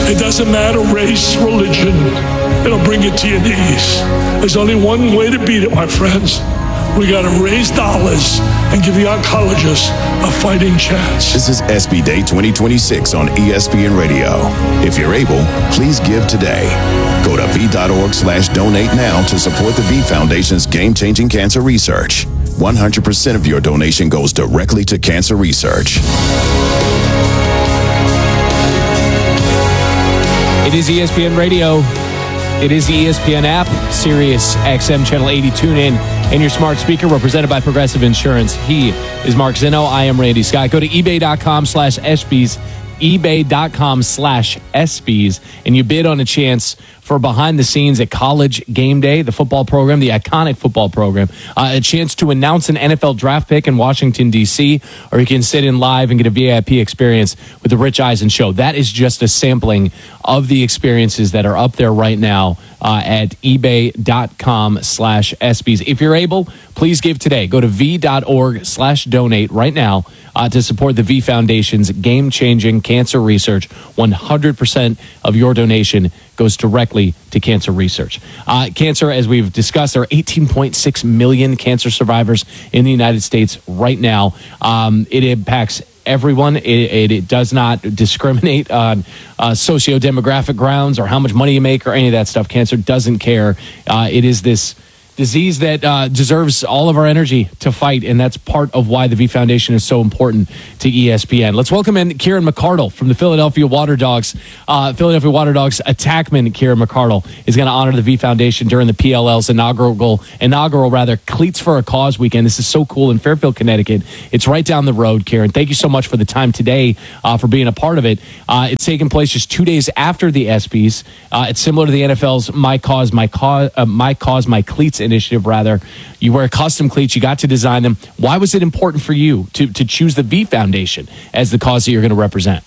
It doesn't matter race, religion. It'll bring you to your knees. There's only one way to beat it, my friends. We got to raise dollars and give the oncologists a fighting chance. This is SB Day 2026 on ESPN Radio. If you're able, please give today. Go to v.org/donate now to support the V Foundation's game-changing cancer research. 100% of your donation goes directly to cancer research. It is ESPN Radio. It is the ESPN app, Sirius XM Channel 80. Tune in and your smart speaker, represented by Progressive Insurance. He is Mark Zinno. I am Randy Scott. Go to ebay.com/ESPYs, ebay.com/ESPYs, and you bid on a chance for behind the scenes at College Game Day, the football program, the iconic football program, a chance to announce an NFL draft pick in Washington, D.C., or you can sit in live and get a VIP experience with the Rich Eisen Show. That is just a sampling of the experiences that are up there right now at ebay.com/ESPYs. If you're able, please give today. Go to v.org/donate right now to support the V Foundation's game-changing cancer research. 100% of your donation goes directly to cancer research. Cancer, as we've discussed, there are 18.6 million cancer survivors in the United States right now. It impacts everyone. It does not discriminate on socio-demographic grounds or how much money you make or any of that stuff. Cancer doesn't care. It is this disease that deserves all of our energy to fight, and that's part of why the V Foundation is so important to ESPN. Let's welcome in Kieran McArdle from the Philadelphia Water Dogs. Philadelphia Water Dogs attackman Kieran McArdle is going to honor the V Foundation during the PLL's inaugural Cleats for a Cause weekend. This is so cool in Fairfield, Connecticut. It's right down the road, Kieran. Thank you so much for the time today, for being a part of it. It's taking place just 2 days after the ESPYs. It's similar to the NFL's My Cause, My Cleats initiative, rather. You wear custom cleats. You got to design them. Why was it important for you to choose the V Foundation as the cause that you're going to represent?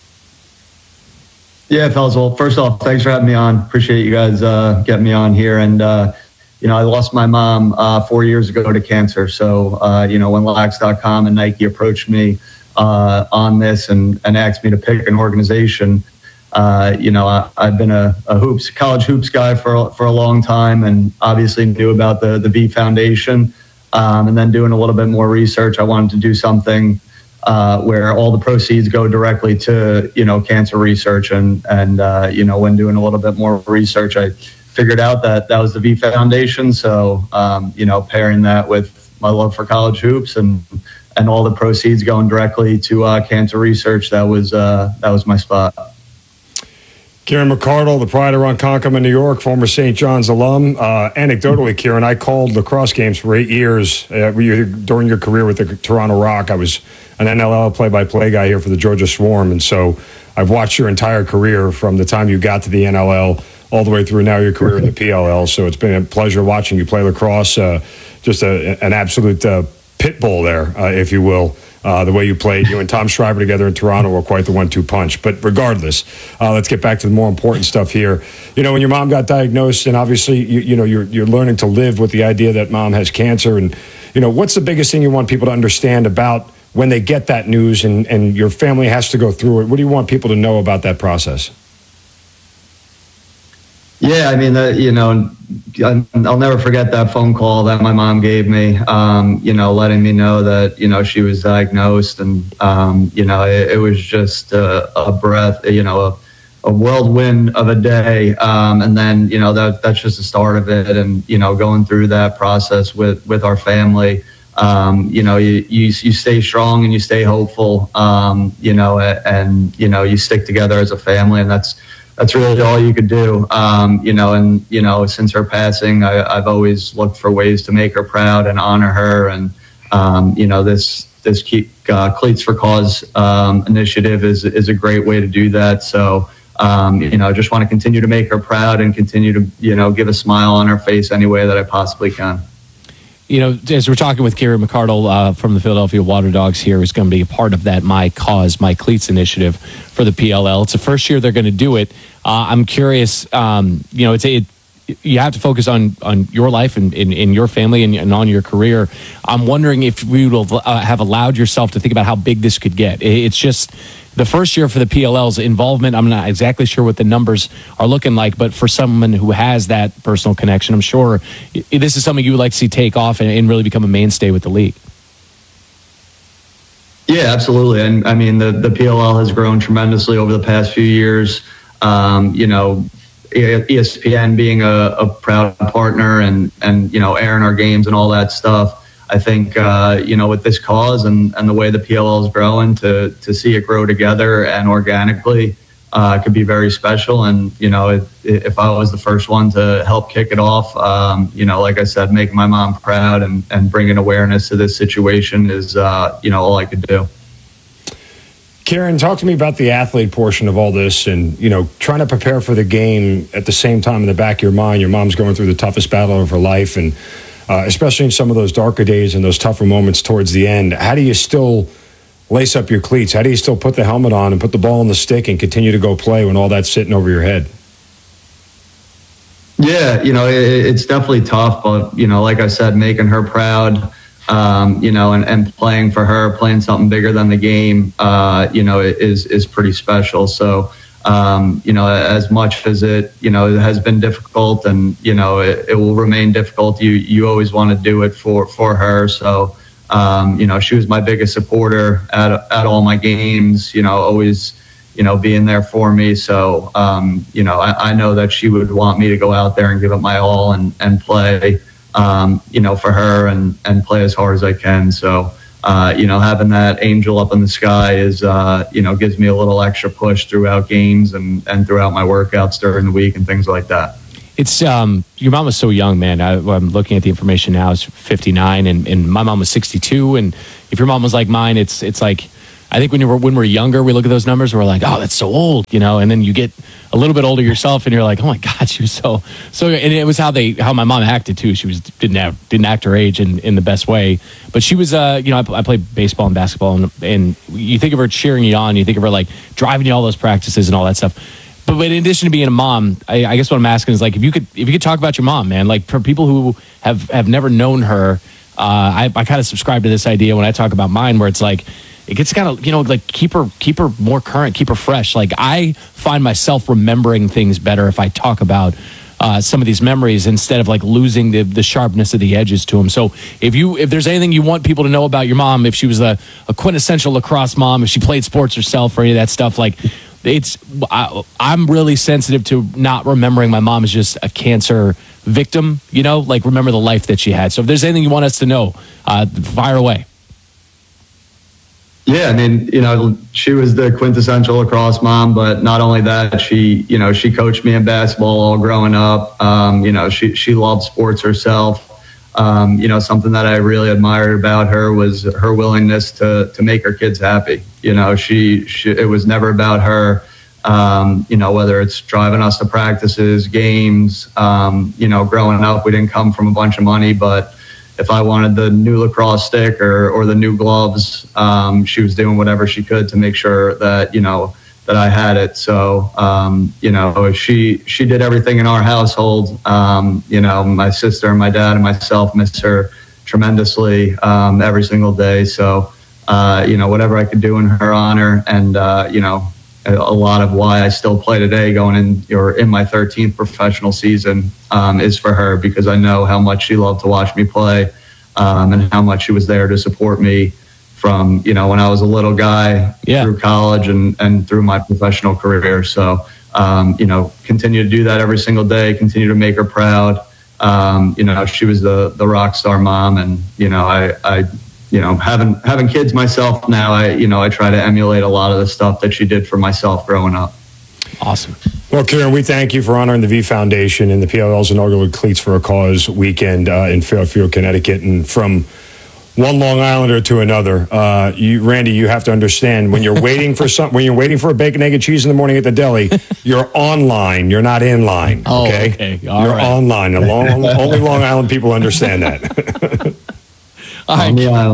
Yeah, fellas. Well, first off, thanks for having me on. Appreciate you guys getting me on here. And, I lost my mom 4 years ago to cancer. So, when Lax.com and Nike approached me on this and asked me to pick an organization, I've been a college hoops guy for a long time, and obviously knew about the V Foundation. And then doing a little bit more research, I wanted to do something where all the proceeds go directly to cancer research. And when doing a little bit more research, I figured out that was the V Foundation. So pairing that with my love for college hoops and all the proceeds going directly to cancer research, that was my spot. Kieran McArdle, the pride of Ronkonkoma, New York, former St. John's alum. Anecdotally, Kieran, I called lacrosse games for 8 years during your career with the Toronto Rock. I was an NLL play-by-play guy here for the Georgia Swarm, and so I've watched your entire career from the time you got to the NLL all the way through now your career in the PLL. So it's been a pleasure watching you play lacrosse. Just an absolute pit bull there, if you will. The way you played, you and Tom Schreiber together in Toronto were quite the 1-2 punch. But regardless, let's get back to the more important stuff here. When your mom got diagnosed, and obviously you're learning to live with the idea that mom has cancer, and what's the biggest thing you want people to understand about when they get that news and your family has to go through it? What do you want people to know about that process? Yeah, I mean, I'll never forget that phone call that my mom gave me, letting me know that, she was diagnosed. And, it was just a breath, a whirlwind of a day. And then, that's just the start of it. And, going through that process with our family, you stay strong and you stay hopeful, and you stick together as a family. And that's really all you could do. Since her passing, I've always looked for ways to make her proud and honor her. And, this Cleats for Cause initiative is a great way to do that. So, just want to continue to make her proud and continue to, give a smile on her face any way that I possibly can. As we're talking with Kieran McArdle from the Philadelphia Water Dogs here, who's going to be a part of that My Cause, My Cleats initiative for the PLL. It's the first year they're going to do it. I'm curious, it's you have to focus on your life and in your family and on your career. I'm wondering if we will have allowed yourself to think about how big this could get. It's just the first year for the PLL's involvement. I'm not exactly sure what the numbers are looking like, but for someone who has that personal connection, I'm sure this is something you would like to see take off and really become a mainstay with the league. Yeah, absolutely. And I mean, the PLL has grown tremendously over the past few years. ESPN being a proud partner and airing our games and all that stuff. I think, with this cause and the way the PLL is growing, to see it grow together and organically could be very special. And, if I was the first one to help kick it off, like I said, making my mom proud and bringing awareness to this situation is, all I could do. Kieran, talk to me about the athlete portion of all this and, trying to prepare for the game at the same time in the back of your mind. Your mom's going through the toughest battle of her life, and especially in some of those darker days and those tougher moments towards the end. How do you still lace up your cleats? How do you still put the helmet on and put the ball on the stick and continue to go play when all that's sitting over your head? Yeah, it's definitely tough, but, like I said, making her proud, and playing for her, playing something bigger than the game, is pretty special. So, as much as it has been difficult and, it will remain difficult, you always want to do it for her. So, she was my biggest supporter at all my games, always, being there for me. So, I know that she would want me to go out there and give it my all and play, for her and play as hard as I can. So, having that angel up in the sky is, gives me a little extra push throughout games and throughout my workouts during the week and things like that. It's your mom was so young, man. I'm looking at the information now. It's 59, and my mom was 62. And if your mom was like mine, it's like, I think when we're younger, we look at those numbers, we're like, oh, that's so old, and then you get a little bit older yourself, and you're like, oh my God, she was so. And it was how my mom acted too. She didn't act her age in the best way, but she was, I played baseball and basketball, and you think of her cheering you on, you think of her like driving you all those practices and all that stuff. But in addition to being a mom, I guess what I'm asking is like, if you could talk about your mom, man, like for people who have never known her, I kind of subscribe to this idea when I talk about mine, where it's like, it gets kind of, like keep her more current, keep her fresh. Like I find myself remembering things better if I talk about some of these memories instead of like losing the sharpness of the edges to them. So if there's anything you want people to know about your mom, if she was a quintessential lacrosse mom, if she played sports herself or any of that stuff, like I'm really sensitive to not remembering my mom as just a cancer victim, like remember the life that she had. So if there's anything you want us to know, fire away. Yeah, I mean, she was the quintessential lacrosse mom, but not only that, she coached me in basketball all growing up. She loved sports herself. Something that I really admired about her was her willingness to make her kids happy. It was never about her, whether it's driving us to practices, games, growing up, we didn't come from a bunch of money, but if I wanted the new lacrosse stick or the new gloves, she was doing whatever she could to make sure that, that I had it. So, she did everything in our household. My sister and my dad and myself miss her tremendously every single day. So, whatever I could do in her honor and, a lot of why I still play today going in my 13th professional season is for her, because I know how much she loved to watch me play and how much she was there to support me from, when I was a little guy through college and through my professional career. So, continue to do that every single day, continue to make her proud. She was the rock star mom, and, having kids myself now, I try to emulate a lot of the stuff that she did for myself growing up. Awesome. Well, Kieran, we thank you for honoring the V Foundation and the PLL's inaugural Cleats for a Cause weekend in Fairfield, Connecticut. And from one Long Islander to another, Randy, you have to understand when you're waiting for when you're waiting for a bacon, egg, and cheese in the morning at the deli, you're online. You're not in line. Okay. You're online. Only Long Island people understand that. All right. On the island.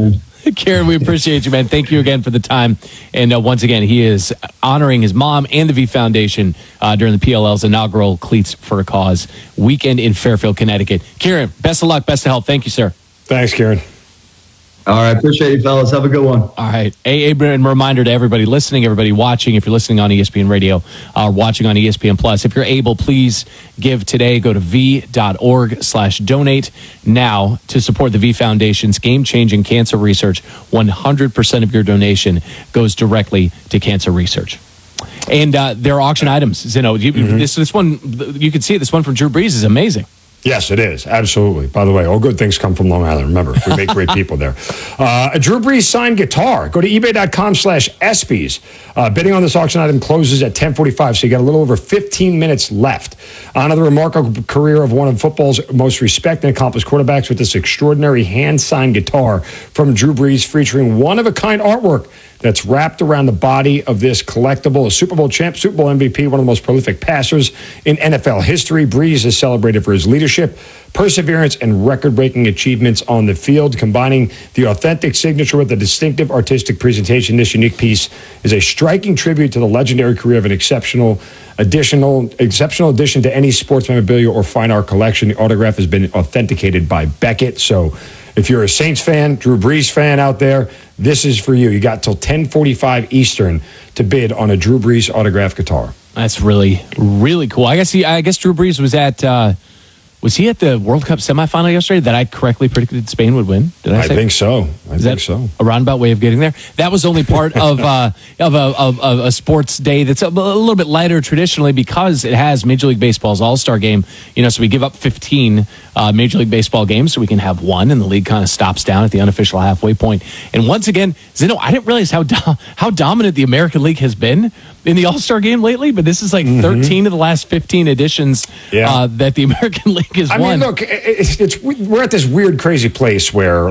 Kieran, we appreciate you, man. Thank you again for the time. And once again, he is honoring his mom and the V Foundation during the PLL's inaugural Cleats for a Cause weekend in Fairfield, Connecticut. Kieran, best of luck, best of health. Thank you, sir. Thanks, Kieran. All right. Appreciate you, fellas. Have a good one. All right. A reminder to everybody listening, everybody watching, if you're listening on ESPN Radio or watching on ESPN Plus, if you're able, please give today. Go to v.org/donate now to support the V Foundation's game-changing cancer research. 100% of your donation goes directly to cancer research. And there are auction items. This one, you can see it. This one from Drew Brees is amazing. Yes, it is. Absolutely. By the way, all good things come from Long Island. Remember, we make great people there. A Drew Brees signed guitar. Go to ebay.com/ESPYs. Bidding on this auction item closes at 10:45, so you got a little over 15 minutes left. Honor the remarkable career of one of football's most respected and accomplished quarterbacks with this extraordinary hand-signed guitar from Drew Brees, featuring one-of-a-kind artwork that's wrapped around the body of this collectible. A Super Bowl champ, Super Bowl MVP, one of the most prolific passers in NFL history. Brees is celebrated for his leadership, perseverance, and record-breaking achievements on the field. Combining the authentic signature with a distinctive artistic presentation, this unique piece is a striking tribute to the legendary career of an exceptional addition to any sports memorabilia or fine art collection. The autograph has been authenticated by Beckett. So if you're a Saints fan, Drew Brees fan out there, this is for you. You got till 10:45 Eastern to bid on a Drew Brees autographed guitar. That's really, really cool. I guess Drew Brees was at was he at the World Cup semifinal yesterday that I correctly predicted Spain would win? Did I say? I think so. Is that a roundabout way of getting there? That was only part of a sports day that's a little bit lighter traditionally because it has Major League Baseball's All-Star Game. So we give up 15 Major League Baseball games so we can have one, and the league kind of stops down at the unofficial halfway point. And once again, Zeno, I didn't realize how dominant the American League has been in the All-Star Game lately, but this is like 13 of the last 15 editions that the American League has won. I mean, look, we're at this weird, crazy place where,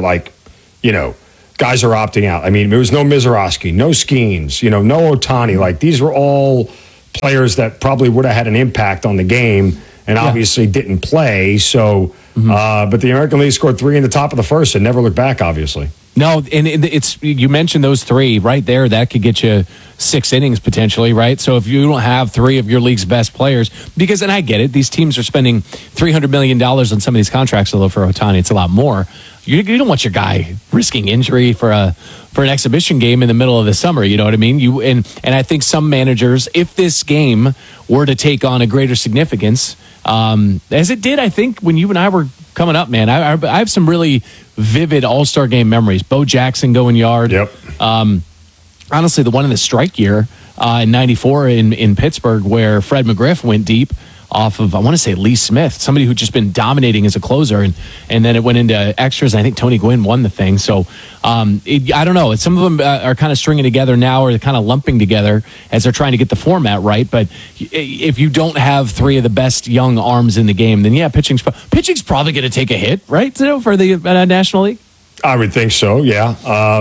guys are opting out. I mean, there was no Mizorowski, no Skeens, no Ohtani. Like, these were all players that probably would have had an impact on the game and obviously didn't play. So, but the American League scored 3 in the top of the first and never looked back, obviously. No, and it's you mentioned those 3 right there. That could get you 6 innings potentially, right? So if you don't have 3 of your league's best players, and I get it, these teams are spending $300 million on some of these contracts, although for Ohtani it's a lot more. You don't want your guy risking injury for an exhibition game in the middle of the summer. You know what I mean? And I think some managers, if this game were to take on a greater significance, as it did, I think when you and I were coming up, man, I have some really vivid All-Star Game memories. Bo Jackson going yard. Yep. Honestly, the one in the strike year in '94 in Pittsburgh, where Fred McGriff went deep off of, I want to say, Lee Smith, somebody who just been dominating as a closer, and then it went into extras, and I think Tony Gwynn won the thing. So I don't know. Some of them are kind of stringing together now, or kind of lumping together as they're trying to get the format right. But if you don't have 3 of the best young arms in the game, then pitching's probably going to take a hit, right? For the National League. I would think so. Yeah.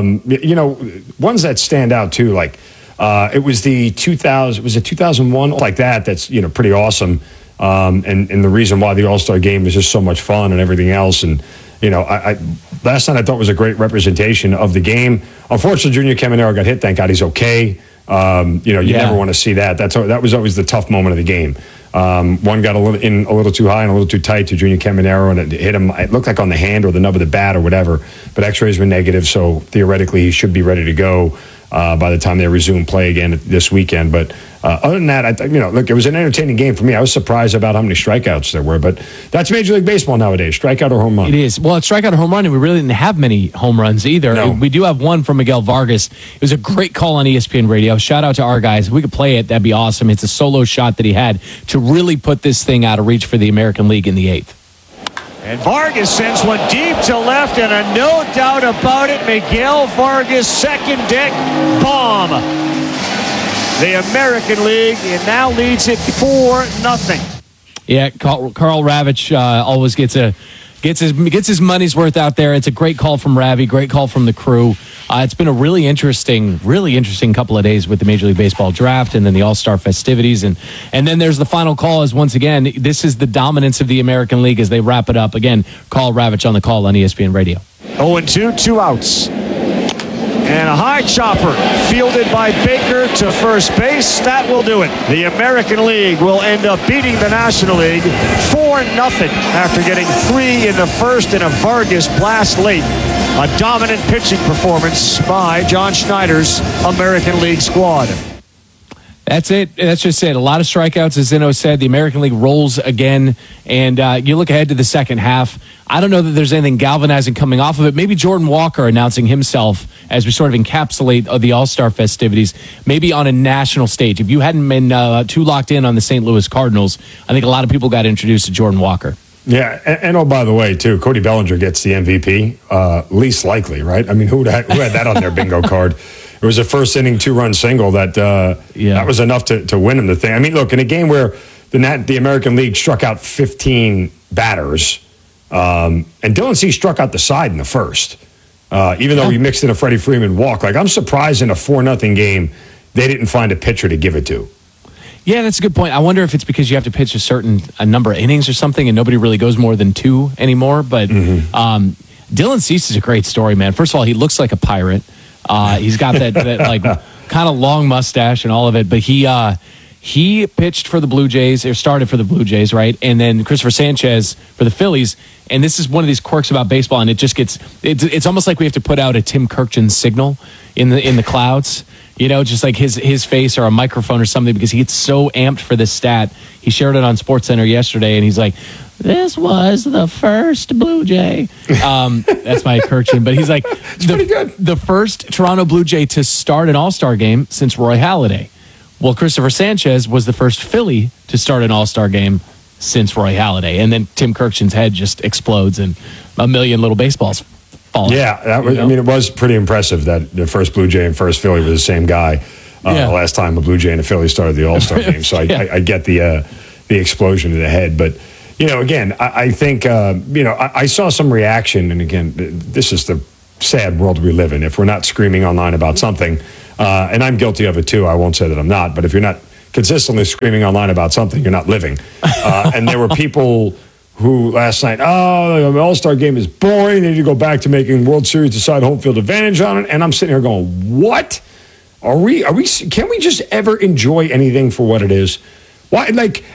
Ones that stand out too, like it was the 2001 like that. That's pretty awesome. And the reason why the All-Star Game is just so much fun and everything else. And I last night I thought was a great representation of the game. Unfortunately, Junior Caminero got hit. Thank God he's okay. Never want to see that. That was always the tough moment of the game. One got a little too high and a little too tight to Junior Caminero, and it hit him. It looked like on the hand or the nub of the bat or whatever. But X-rays were negative, so theoretically he should be ready to go by the time they resume play again this weekend. But other than that, look, it was an entertaining game for me. I was surprised about how many strikeouts there were, but that's Major League Baseball nowadays, strikeout or home run. It is. Well, it's strikeout or home run, and we really didn't have many home runs either. No. We do have one from Miguel Vargas. It was a great call on ESPN Radio. Shout out to our guys. If we could play it, that'd be awesome. It's a solo shot that he had to really put this thing out of reach for the American League in the 8th. And Vargas sends one deep to left, and no doubt about it, Miguel Vargas, second deck bomb. The American League now leads it 4-0. Yeah, Carl Ravitch always gets his money's worth out there. It's a great call from Ravi, great call from the crew. It's been a really interesting couple of days with the Major League Baseball draft and then the All-Star festivities. And then there's the final call is, once again, this is the dominance of the American League as they wrap it up. Again, Carl Ravitch on the call on ESPN Radio. 0-2, 2 outs. And a high chopper fielded by Baker to first base. That will do it. The American League will end up beating the National League 4-0 after getting 3 in the first and a Vargas blast late. A dominant pitching performance by John Schneider's American League squad. That's it. That's just it. A lot of strikeouts, as Zeno said. The American League rolls again, and you look ahead to the second half. I don't know that there's anything galvanizing coming off of it. Maybe Jordan Walker announcing himself as we sort of encapsulate the All-Star festivities, maybe on a national stage. If you hadn't been too locked in on the St. Louis Cardinals, I think a lot of people got introduced to Jordan Walker. Yeah, and oh, by the way, too, Cody Bellinger gets the MVP. Least likely, right? I mean, who had that on their bingo card? It was a first inning 2-run single that was enough to win him the thing. I mean, look, in a game where the American League struck out 15 batters, and Dylan Cease struck out the side in the first, even though he mixed in a Freddie Freeman walk. Like, I'm surprised in a 4-0 game they didn't find a pitcher to give it to. Yeah, that's a good point. I wonder if it's because you have to pitch a number of innings or something, and nobody really goes more than 2 anymore. But Dylan Cease is a great story, man. First of all, he looks like a pirate. He's got that like kind of long mustache and all of it, but he pitched for the Blue Jays, or started for the Blue Jays, right? And then Christopher Sanchez for the Phillies. And this is one of these quirks about baseball, and it just it's almost like we have to put out a Tim Kirkjian signal in the clouds, just like his face or a microphone or something, because he gets so amped for this stat. He shared it on SportsCenter yesterday, and he's like, "This was the first Blue Jay." That's my Kirkjian, but he's like, pretty good. The first Toronto Blue Jay to start an All-Star game since Roy Halladay. Well, Christopher Sanchez was the first Philly to start an All-Star game since Roy Halladay. And then Tim Kirkjian's head just explodes and a million little baseballs fall. Yeah, I mean, it was pretty impressive that the first Blue Jay and first Philly were the same guy. The last time a Blue Jay and a Philly started the All-Star game. So I get the explosion to the head. But, again, I think, I saw some reaction. And again, this is the sad world we live in. If we're not screaming online about something, and I'm guilty of it too, I won't say that I'm not, but if you're not consistently screaming online about something, you're not living. And there were people who last night, the All-Star game is boring. They need to go back to making World Series decide home field advantage on it. And I'm sitting here going, what? Can we just ever enjoy anything for what it is? Why? Like,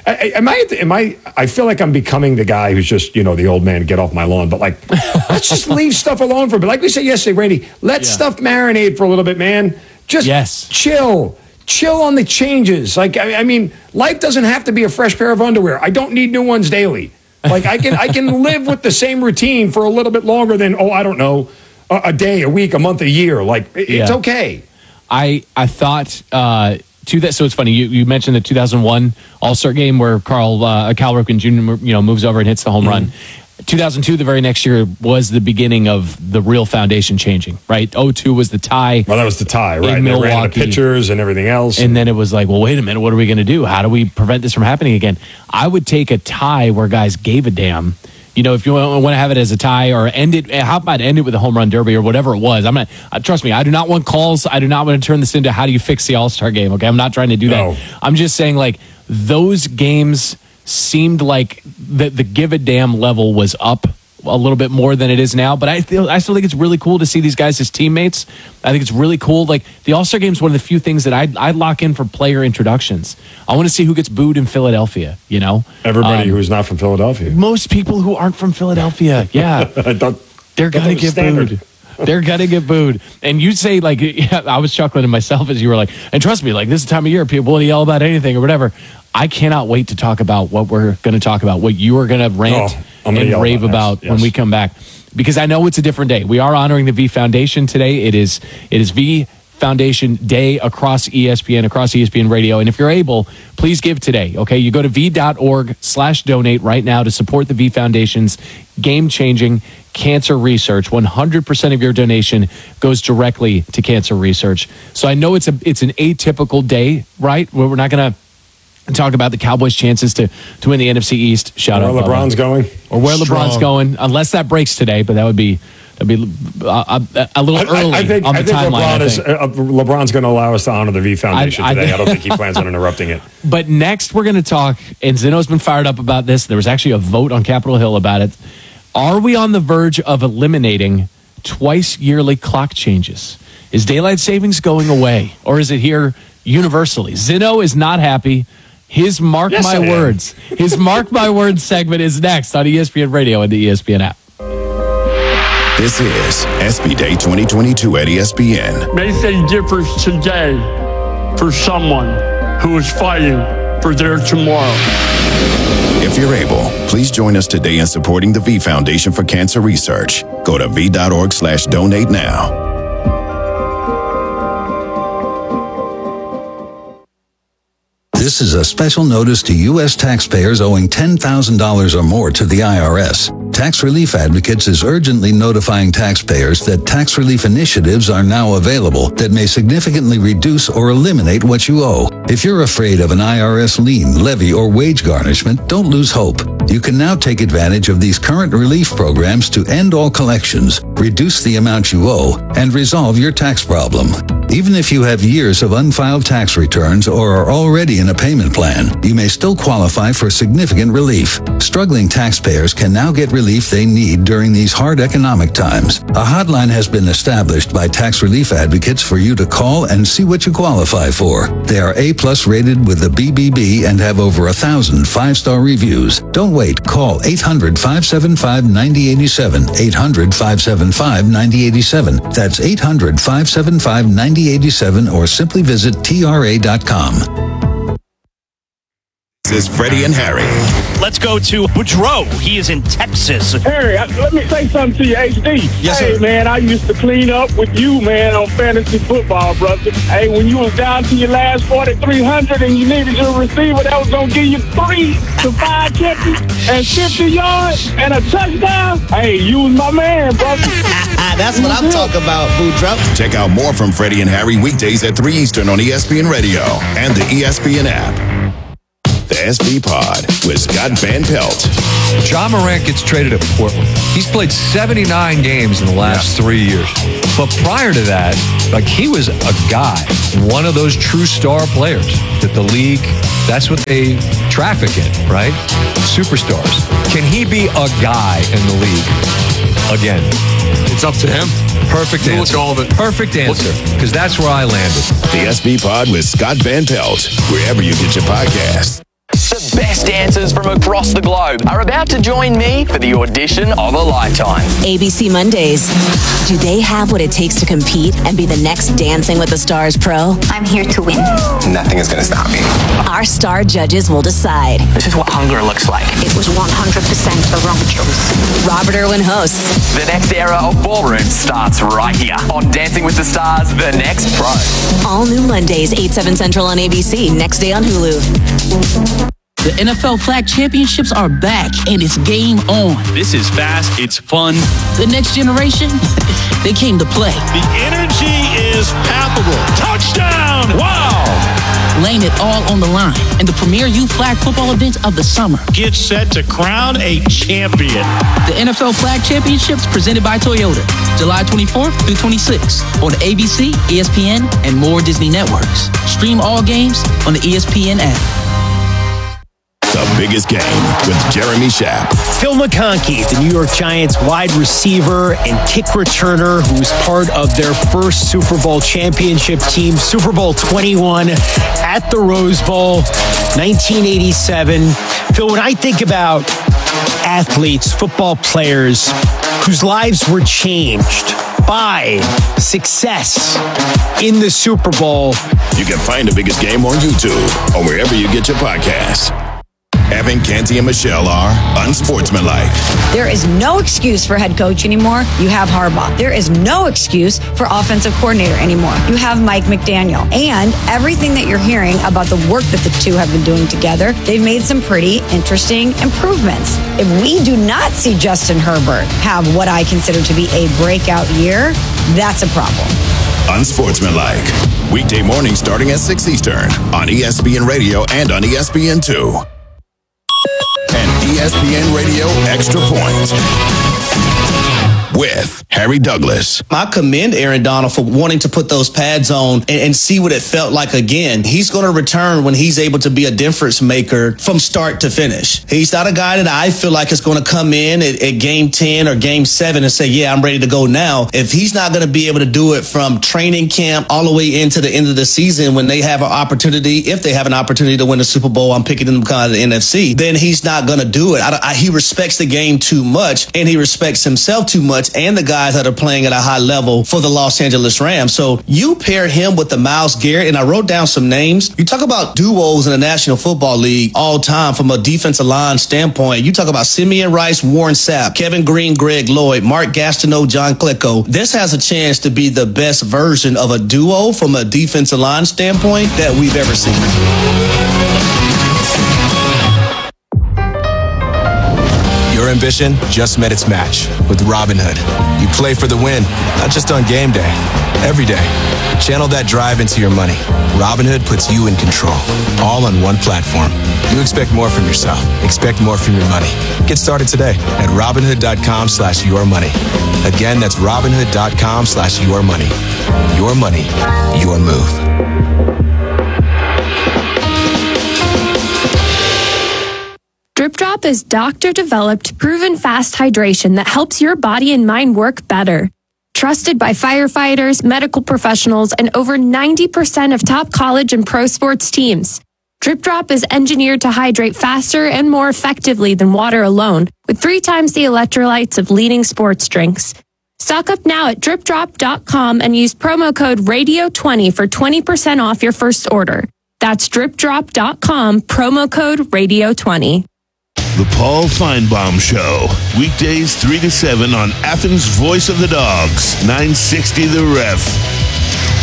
I feel like I'm becoming the guy who's just, the old man, get off my lawn. But like, let's just leave stuff alone for a bit. Like we said yesterday, Randy, let stuff marinate for a little bit, man. Just chill on the changes. Like, I mean, life doesn't have to be a fresh pair of underwear. I don't need new ones daily. Like, I can live with the same routine for a little bit longer than, I don't know, a day, a week, a month, a year. Like, it's okay. I thought so it's funny you mentioned the 2001 All-Star game where Cal Ripken Jr. Moves over and hits the home run. 2002, the very next year, was the beginning of the real foundation changing, right? 2002 was the tie. Well, that was the tie, right? In Milwaukee. They ran out of pitchers and everything else. And then it was like, well, wait a minute, what are we going to do? How do we prevent this from happening again? I would take a tie where guys gave a damn. If you want to have it as a tie or end it, how about end it with a home run derby or whatever it was? Trust me, I do not want calls. I do not want to turn this into how do you fix the All-Star game, okay? I'm not trying to do that. I'm just saying, like, those games seemed like the give a damn level was up a little bit more than it is now, but I still think it's really cool to see these guys as teammates. I think it's really cool. Like, the All-Star game is one of the few things that I'd lock in for player introductions. I want to see who gets booed in Philadelphia, Everybody who's not from Philadelphia. Most people who aren't from Philadelphia, they're going to get booed. They're going to get booed. And you say, like, I was chuckling to myself as you were like, and trust me, like, this is the time of year people will yell about anything or whatever. I cannot wait to talk about what we're going to talk about, what you are going to rant and rave about when we come back. Because I know it's a different day. We are honoring the V Foundation today. It is V Foundation Day across ESPN Radio. And if you're able, please give today, okay? You go to v.org/donate right now to support the V Foundation's game-changing cancer research. 100% of your donation goes directly to cancer research. So I know it's an atypical day, right? Where we're not going to talk about the Cowboys' chances to win the NFC East. Shout out where LeBron's going. Or where LeBron's going, unless that breaks today, but that'd be a little early I think on the timeline. LeBron's going to allow us to honor the V Foundation today. I don't think he plans on interrupting it. But next we're going to talk, and Zeno's been fired up about this. There was actually a vote on Capitol Hill about it. Are we on the verge of eliminating twice yearly clock changes? Is daylight savings going away, or is it here universally? Zinno is not happy. His Mark My Words. His Mark My Words segment is next on ESPN Radio and the ESPN app. This is SB Day 2022 at ESPN. Make a difference today for someone who is fighting for their tomorrow. If you're able, please join us today in supporting the V Foundation for Cancer Research. Go to v.org/donate now. This is a special notice to U.S. taxpayers owing $10,000 or more to the IRS. Tax Relief Advocates is urgently notifying taxpayers that tax relief initiatives are now available that may significantly reduce or eliminate what you owe. If you're afraid of an IRS lien, levy, or wage garnishment, don't lose hope. You can now take advantage of these current relief programs to end all collections, reduce the amount you owe, and resolve your tax problem. Even if you have years of unfiled tax returns or are already in a payment plan, you may still qualify for significant relief. Struggling taxpayers can now get relief they need during these hard economic times. A hotline has been established by Tax Relief Advocates for you to call and see what you qualify for. They are A+ rated with the BBB and have over 1,000 5-star reviews. Don't wait. Call 800-575-9087. 800-575-9087. That's 800-575-9087 or simply visit TRA.com. This is Freddie and Harry. Let's go to Boudreaux. He is in Texas. Harry, let me say something to you, HD. Yes, hey, sir. man, I used to clean up with you, man, on fantasy football, brother. Hey, when you was down to your last 4,300 and you needed your receiver that was going to give you 3 to 5 catches and 50 yards and a touchdown, hey, you was my man, brother. That's what I'm talking about, Boudreaux. Check out more from Freddie and Harry weekdays at 3 Eastern on ESPN Radio and the ESPN app. The SB Pod with Scott Van Pelt. Ja Morant gets traded at Portland. He's played 79 games in the last 3 years. But prior to that, he was a guy, one of those true star players that the league, that's what they traffic in, right? Superstars. Can he be a guy in the league again? It's up to him. Perfect We'll answer. look at all of it. Perfect answer, because that's where I landed. The SB Pod with Scott Van Pelt, wherever you get your podcasts. The best dancers from across the globe are about to join me for the audition of a lifetime. ABC Mondays. Do they have what it takes to compete and be the next Dancing with the Stars pro? I'm here to win. Nothing is going to stop me. Our star judges will decide. This is what hunger looks like. It was 100% the wrong choice. Robert Irwin hosts. The next era of ballroom starts right here on Dancing with the Stars, The Next Pro. All new Mondays, 8/7 Central on ABC. Next day on Hulu. The NFL Flag Championships are back, and it's game on. This is fast. It's fun. The next generation, they came to play. The energy is palpable. Touchdown! Wow! Laying it all on the line in the premier youth flag football event of the summer. Get set to crown a champion. The NFL Flag Championships presented by Toyota, July 24th through 26th on ABC, ESPN, and more Disney networks. Stream all games on the ESPN app. The biggest game with Jeremy Schaap. Phil McConkey, the New York Giants wide receiver and kick returner who was part of their first Super Bowl championship team, Super Bowl 21 at the Rose Bowl, 1987. Phil, when I think about athletes, football players whose lives were changed by success in the Super Bowl. You can find the biggest game on YouTube or wherever you get your podcasts. Evan, Canty, and Michelle are unsportsmanlike. There is no excuse for head coach anymore. You have Harbaugh. There is no excuse for offensive coordinator anymore. You have Mike McDaniel. And everything that you're hearing about the work that the two have been doing together, they've made some pretty interesting improvements. If we do not see Justin Herbert have what I consider to be a breakout year, that's a problem. Unsportsmanlike. Weekday morning starting at 6 Eastern on ESPN Radio and on ESPN2. And ESPN Radio Extra Point. with Harry Douglas. I commend Aaron Donald for wanting to put those pads on and see what it felt like again. He's going to return when he's able to be a difference maker from start to finish. He's not a guy that I feel like is going to come in at game 10 or game 7 and say, yeah, I'm ready to go now. If he's not going to be able to do it from training camp all the way into the end of the season when they have an opportunity, if they have an opportunity to win the Super Bowl, I'm picking them kind of the NFC, then he's not going to do it. He respects the game too much, and he respects himself too much, and the guys that are playing at a high level for the Los Angeles Rams. So you pair him with the Myles Garrett, and I wrote down some names. You talk about duos in the National Football League all time from a defensive line standpoint. You talk about Simeon Rice, Warren Sapp, Kevin Green, Greg Lloyd, Mark Gastineau, John Klecko. This has a chance to be the best version of a duo from a defensive line standpoint that we've ever seen. Your ambition just met its match with Robinhood. You play for the win, not just on game day, every day. Channel that drive into your money. Robinhood puts you in control, all on one platform. You expect more from yourself. Expect more from your money. Get started today at Robinhood.com/yourmoney. Again, that's Robinhood.com/yourmoney. Your money, your move. Drip Drop is doctor-developed, proven fast hydration that helps your body and mind work better. Trusted by firefighters, medical professionals, and over 90% of top college and pro sports teams. Drip Drop is engineered to hydrate faster and more effectively than water alone, with 3 times the electrolytes of leading sports drinks. Stock up now at dripdrop.com and use promo code RADIO20 for 20% off your first order. That's dripdrop.com, promo code RADIO20. The Paul Feinbaum Show. Weekdays 3 to 7 on Athens' Voice of the Dogs, 960 The Ref.